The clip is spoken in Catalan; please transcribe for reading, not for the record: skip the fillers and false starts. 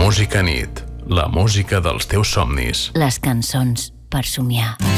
Música nit, la música dels teus somnis. Les cançons per somiar.